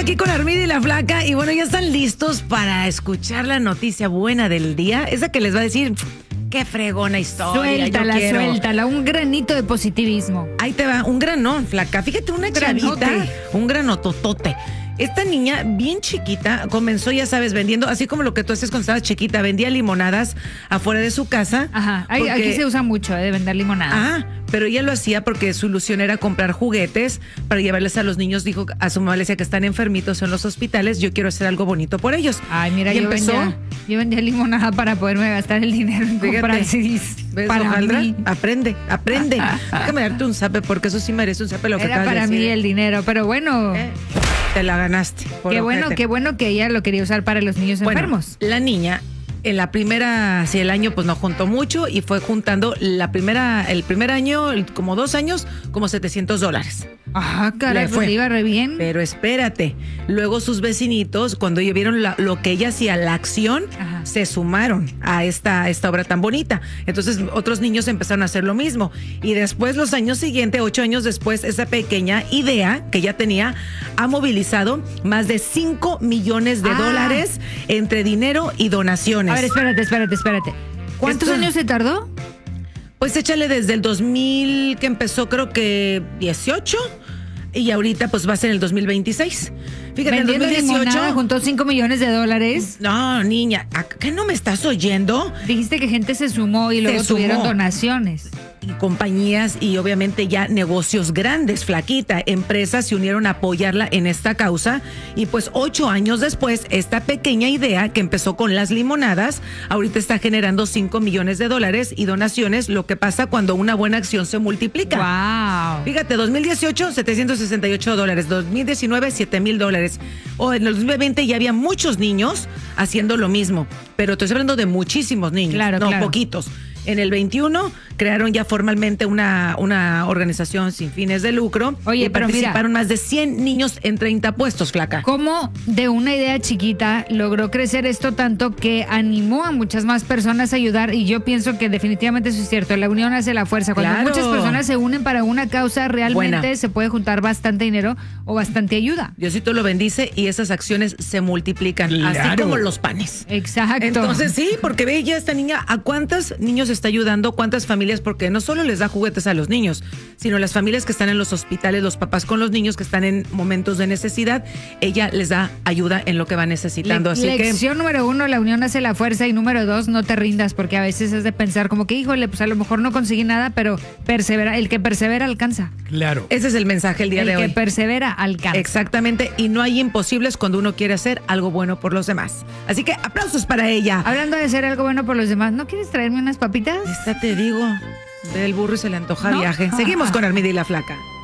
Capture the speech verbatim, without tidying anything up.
aquí con Armida y la Flaca. Y bueno, ya están listos para escuchar la noticia buena del día. Esa que les va a decir, qué fregona historia. Suéltala, yo quiero. suéltala. Un granito de positivismo. Ahí te va, un granón, Flaca. Fíjate, una Granote. chavita, un granototote. Esta niña bien chiquita comenzó, ya sabes, vendiendo, así como lo que tú haces cuando estabas chiquita, vendía limonadas afuera de su casa. Ajá. Ay, porque- Aquí se usa mucho eh, de vender limonada. Ah, pero ella lo hacía porque su ilusión era comprar juguetes para llevarles a los niños. Dijo a su mamá, le decía que están enfermitos en los hospitales, yo quiero hacer algo bonito por ellos. Ay, mira, y yo empezó, vendía, yo vendía limonada para poderme gastar el dinero en Fíjate, comprar C Ds ¿ves, para hojaldra? mí. Aprende, aprende. Déjame darte un zape porque eso sí merece un zape lo que Era acabas de para mí decir. el dinero, pero bueno, Eh, Te la ganaste. por qué bueno, ojete. qué bueno que ella lo quería usar para los niños Bueno, enfermos. la niña en la primera, sí, el año pues no juntó mucho y fue juntando la primera, el primer año, el- como dos años, como setecientos dólares. Ajá, caray, le pues fue. le iba re bien. Pero espérate, luego sus vecinitos, cuando ellos vieron la- lo que ella hacía, la acción, Ajá. se sumaron a esta, esta obra tan bonita. Entonces otros niños empezaron a hacer lo mismo. Y después, los años siguientes, ocho años después, esa pequeña idea que ya tenía ha movilizado más de cinco millones de Ah. dólares entre dinero y donaciones. A ver, espérate, espérate, espérate. ¿Cuántos Esto- años se tardó? Pues échale desde el dos mil, que empezó creo que dieciocho, y ahorita pues va a ser el dos mil veintiséis. Fíjate, en el Vendiendo dos mil limonada, dieciocho... juntó cinco millones de dólares. No, niña, ¿a ¿qué no me estás oyendo? Dijiste que gente se sumó y luego Se sumó. tuvieron donaciones. Y compañías y obviamente ya negocios grandes, Flaquita, empresas se unieron a apoyarla en esta causa y pues ocho años después esta pequeña idea que empezó con las limonadas ahorita está generando cinco millones de dólares y donaciones, lo que pasa cuando una buena acción se multiplica. Wow. Fíjate, dos mil dieciocho, setecientos sesenta y ocho dólares, dos mil diecinueve, siete mil dólares. O en el dos mil veinte ya había muchos niños haciendo lo mismo, pero estoy hablando de muchísimos niños, Claro, no claro. poquitos. En el veintiuno crearon ya formalmente una, una organización sin fines de lucro. Oye, y pero mira. participaron más de cien niños en treinta puestos, Flaca. ¿Cómo de una idea chiquita logró crecer esto tanto que animó a muchas más personas a ayudar? Y yo pienso que definitivamente eso es cierto. La unión hace la fuerza. Cuando Claro. muchas personas se unen para una causa, realmente Buena. se puede juntar bastante dinero o bastante ayuda. Diosito lo bendice y esas acciones se multiplican, así Claro. como los panes. Exacto. Entonces sí, porque ve ya esta niña, ¿a cuántos niños está ayudando? ¿Cuántas familias? Porque no solo les da juguetes a los niños, sino las familias que están en los hospitales, los papás con los niños que están en momentos de necesidad, ella les da ayuda en lo que va necesitando. Le- Así que lección número uno, la unión hace la fuerza. Y número dos, no te rindas, porque a veces es de pensar como que, híjole, pues a lo mejor no conseguí nada, pero persevera, el que persevera alcanza. Claro. ese es el mensaje el día El de que hoy. persevera alcanza. Exactamente, y no hay imposibles cuando uno quiere hacer algo bueno por los demás. Así que aplausos para ella. Hablando de hacer algo bueno por los demás, ¿no quieres traerme unas papitas? Esta te digo, ve el burro y se le antoja ¿No? viaje. Seguimos con Armida y la Flaca.